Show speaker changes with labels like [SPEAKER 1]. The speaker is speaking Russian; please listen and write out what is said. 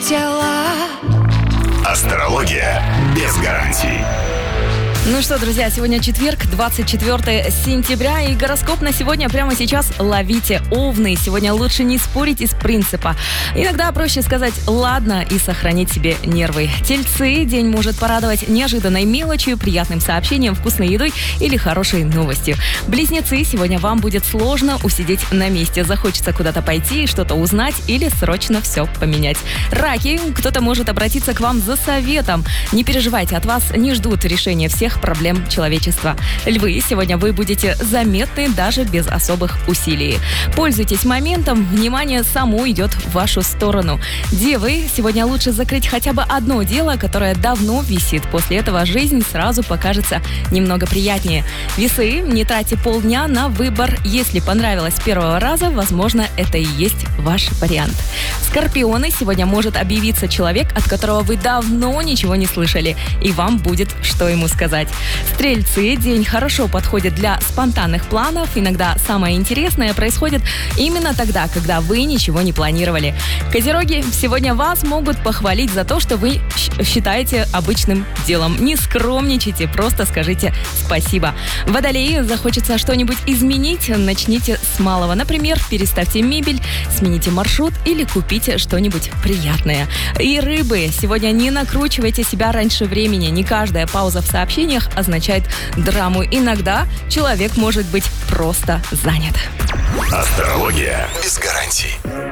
[SPEAKER 1] тела.
[SPEAKER 2] Астрология без гарантий.
[SPEAKER 3] Ну что, друзья, сегодня четверг, 24 сентября, и гороскоп на сегодня прямо сейчас ловите. Овны. Сегодня лучше не спорить из принципа. Иногда проще сказать «ладно» и сохранить себе нервы. Тельцы. День может порадовать неожиданной мелочью, приятным сообщением, вкусной едой или хорошей новостью. Близнецы. Сегодня вам будет сложно усидеть на месте. Захочется куда-то пойти, что-то узнать или срочно все поменять. Раки. Кто-то может обратиться к вам за советом. Не переживайте, от вас не ждут решения всех проблем человечества. Львы, сегодня вы будете заметны даже без особых усилий. Пользуйтесь моментом, внимание само идет в вашу сторону. Девы, сегодня лучше закрыть хотя бы одно дело, которое давно висит. После этого жизнь сразу покажется немного приятнее. Весы, не тратьте полдня на выбор. Если понравилось с первого раза, возможно, это и есть ваш вариант. Скорпионы, сегодня может объявиться человек, от которого вы давно ничего не слышали, и вам будет что ему сказать. Стрельцы, день хорошо подходит для спонтанных планов. Иногда самое интересное происходит именно тогда, когда вы ничего не планировали. Козероги, сегодня вас могут похвалить за то, что вы считаете обычным делом. Не скромничайте, просто скажите спасибо. Водолеи, захочется что-нибудь изменить, начните с малого. Например, переставьте мебель, смените маршрут или купите что-нибудь приятное. И рыбы, сегодня не накручивайте себя раньше времени. Не каждая пауза в сообщениях означает драму. Иногда человек может быть просто занят.
[SPEAKER 2] Астрология без гарантий.